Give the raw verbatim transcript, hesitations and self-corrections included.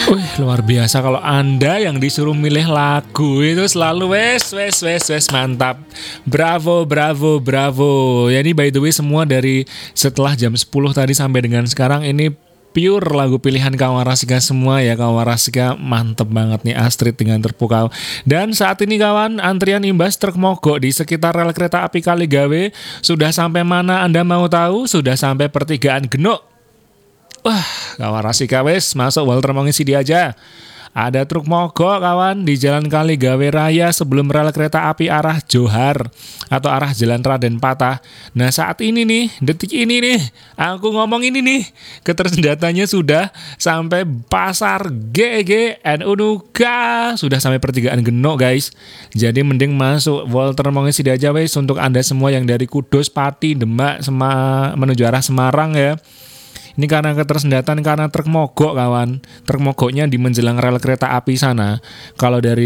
Wih, luar biasa kalau Anda yang disuruh milih lagu itu selalu wes wes wes wes mantap. Bravo, bravo, bravo. Ya ini by the way semua dari setelah jam sepuluh tadi sampai dengan sekarang ini pure lagu pilihan kawan Rasika semua ya. Kawan Rasika mantep banget nih, Astrid dengan Terpukau. Dan saat ini kawan, antrian imbas truk mogok di sekitar rel kereta api Kaligawe sudah sampai mana Anda mau tahu? Sudah sampai pertigaan Genuk. Wah, kawan Rasika wes masuk Walter Mongisi aja. Ada truk mogok kawan di Jalan Kaligawe Raya sebelum rel kereta api arah Johar atau arah Jalan Raden Patah. Nah saat ini nih, detik ini nih, aku ngomong ini nih, ketersendatannya sudah sampai Pasar G G N U Nuga, sudah sampai pertigaan Genuk guys. Jadi mending masuk Walter Mongisi aja wes untuk Anda semua yang dari Kudus, Pati, Demak, Sema, menuju arah Semarang ya. Ini karena ketersendatan karena truk mogok kawan. Truk mogoknya di menjelang rel kereta api sana. Kalau dari